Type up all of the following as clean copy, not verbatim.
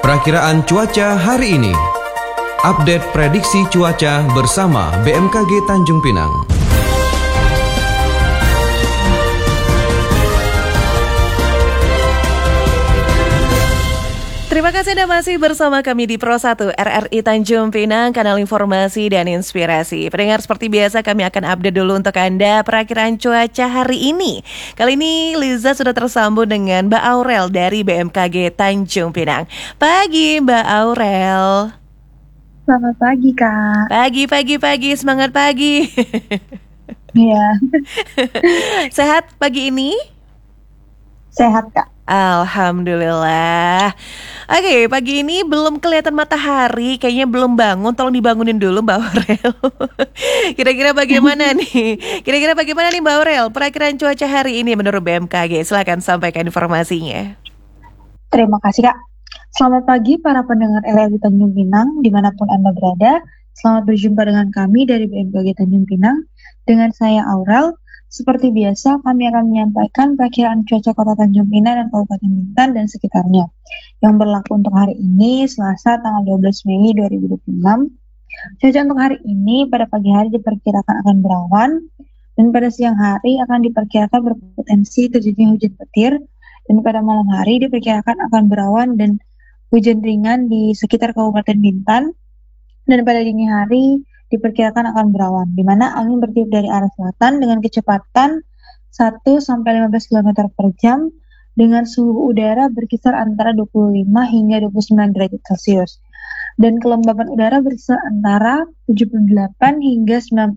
Perakiraan cuaca hari ini. Update prediksi cuaca bersama BMKG Tanjung Pinang. Terima kasih Anda masih bersama kami di Pro 1 RRI Tanjung Pinang, kanal informasi dan inspirasi. Pendengar, seperti biasa kami akan update dulu untuk Anda perakiraan cuaca hari ini. Kali ini Liza sudah tersambung dengan Mbak Aurel dari BMKG Tanjung Pinang. Pagi Mbak Aurel. Selamat pagi Kak. Pagi, semangat pagi. Iya. Sehat pagi ini? Sehat Kak. Alhamdulillah. Oke, pagi ini belum kelihatan matahari, kayaknya belum bangun. Tolong dibangunin dulu Mbak Aurel. Kira-kira bagaimana nih? Mbak Aurel? Perakiraan cuaca hari ini menurut BMKG. Silakan sampaikan informasinya. Terima kasih Kak. Selamat pagi para pendengar RRI Tanjung Pinang dimanapun Anda berada. Selamat berjumpa dengan kami dari BMKG Tanjung Pinang. Dengan saya Aurel. Seperti biasa, kami akan menyampaikan perakiraan cuaca Kota Tanjung Pinang dan Kabupaten Bintan dan sekitarnya yang berlaku untuk hari ini, Selasa tanggal 12 Mei 2026. Cuaca untuk hari ini pada pagi hari diperkirakan akan berawan dan pada siang hari akan diperkirakan berpotensi terjadinya hujan petir, dan pada malam hari diperkirakan akan berawan dan hujan ringan di sekitar Kabupaten Bintan, dan pada dini hari diperkirakan akan berawan, di mana angin bertiup dari arah selatan dengan kecepatan 1-15 km per jam dengan suhu udara berkisar antara 25 hingga 29 derajat Celcius. Dan kelembaban udara berkisar antara 78 hingga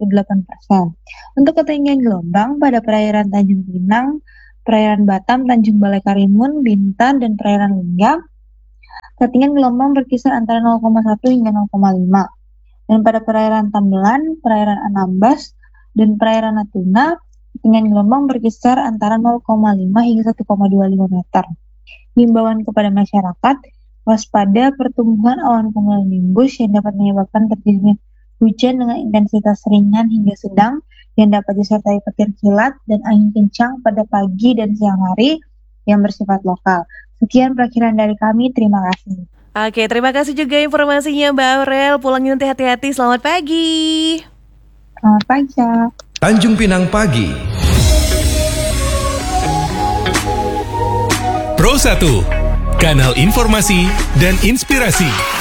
98%. Untuk ketinggian gelombang pada perairan Tanjung Pinang, perairan Batam, Tanjung Balai Karimun, Bintan, dan perairan Lingga, ketinggian gelombang berkisar antara 0,1 hingga 0,5. Dan pada perairan Tambelan, perairan Anambas, dan perairan Natuna, ketinggian gelombang berkisar antara 0,5 hingga 1,25 meter. Himbauan kepada masyarakat, waspada pertumbuhan awan cumulonimbus yang dapat menyebabkan terjadinya hujan dengan intensitas ringan hingga sedang yang dapat disertai petir kilat dan angin kencang pada pagi dan siang hari yang bersifat lokal. Sekian perakiraan dari kami, terima kasih. Oke, terima kasih juga informasinya Mbak Aurel. Pulangin nanti hati-hati, selamat pagi. Selamat pagi. Tanjung Pinang Pagi. Pro 1, kanal informasi dan inspirasi.